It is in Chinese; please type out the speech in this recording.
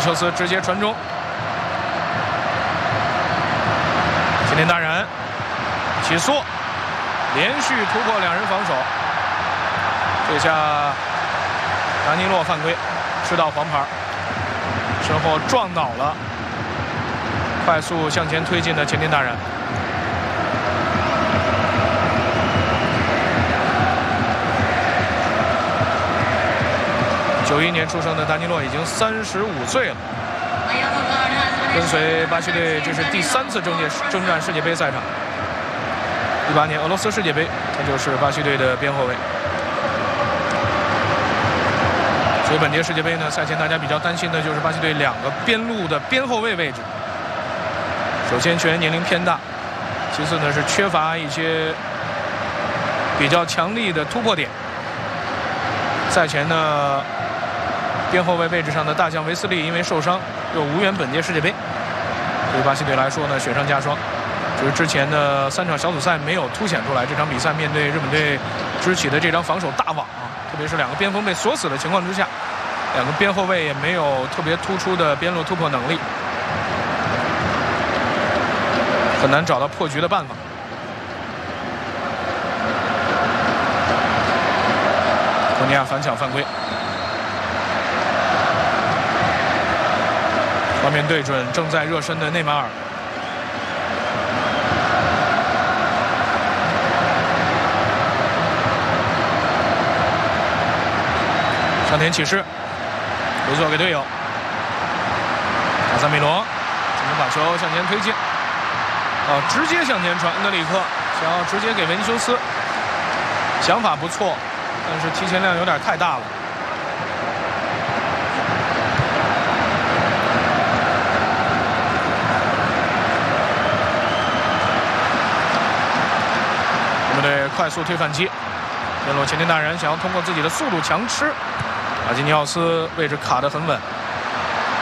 修斯直接传中，今天大然起速，连续突破两人防守，这下达尼洛犯规，吃到黄牌，身后撞倒了快速向前推进的前田大然。91年出生的达尼洛已经35岁了，跟随巴西队这是第3次征战世界杯赛场。18年俄罗斯世界杯，他就是巴西队的边后卫。所以本届世界杯呢，赛前大家比较担心的就是巴西队2个边路的边后卫位置。首先球员年龄偏大，其次呢是缺乏一些比较强力的突破点。赛前呢，边后卫位置上的大将维斯利因为受伤又无缘本届世界杯，对于巴西队来说呢雪上加霜。就是之前的3场小组赛没有凸显出来，这场比赛面对日本队支起的这张防守大网啊，特别是2个边锋被锁死的情况之下，2个边后卫也没有特别突出的边路突破能力，很难找到破局的办法。科尼亚反抢犯规，画面对准正在热身的内马尔。上田启士留作给队友，卡萨米罗只能把球向前推进，直接向前传，恩德里克想要直接给维尼修斯，想法不错，但是提前量有点太大了。我们队快速推反击，边路前田大然想要通过自己的速度强吃，阿基尼奥斯位置卡得很稳，